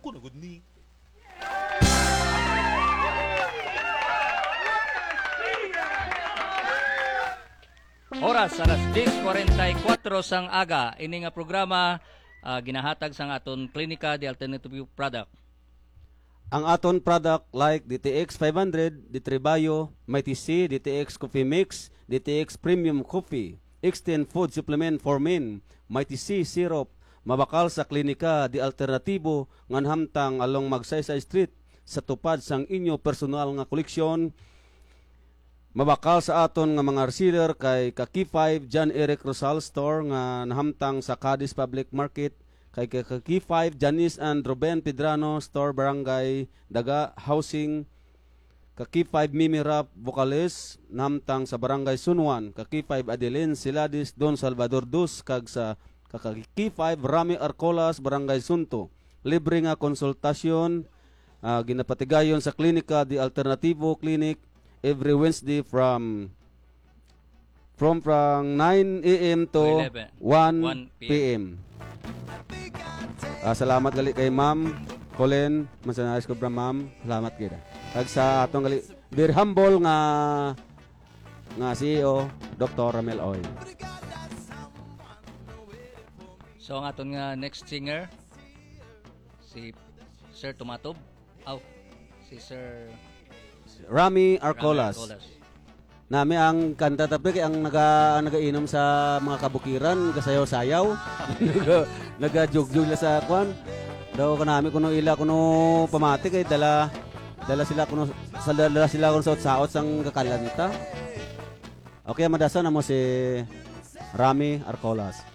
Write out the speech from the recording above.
Dako na gud ni. Oras alas 10:44 sang aga ini nga programa ginahatag sang aton Klinika de Alternative Product. Ang aton product like DTX 500, Ditribayo, Mighty C, DTX Coffee Mix, DTX Premium Coffee, Extend Food Supplement for Men, Mighty C Syrup, mabakal sa Klinika de Alternatibo ngan hamtang along Magsaysay Street sa tupad sang inyo personal nga koleksyon. Mabakal sa aton nga mga reseller kay Kaki 5 John Eric Rosal Store nga nahamtang sa Cadiz Public Market, kay Kaki 5 Janice and Ruben Pedrano Store Barangay Daga Housing, Kaki 5 Mimi Rap Vocalist nahamtang sa Barangay Sunwan, Kaki 5 Adeline Siladis Don Salvador Dus kag sa Kaki 5 Rami Arcolas Barangay Sunto. Libre nga konsultasyon ginapatigayon sa Klinika de Alternativo Clinic every Wednesday from 9 a.m. to 1 p.m. Salamat gali kay Ma'am Colin, masanayos ko bra Ma'am. Salamat kita. Kag sa atong gali very humble nga CEO Dr. Ramel Oy. So ang aton nga next singer si Sir Tomatob. Si Sir Rami Arcolas. Nami ang kanta tapi ang nagainom sa mga kabukiran, kasayaw-sayaw. Nagajug-jug sa kwan. Daw kanami kuno ila kuno pamati kay dala sila kuno sa saot sang kakalanta. Okay, madasa na mo si Rami Arcolas.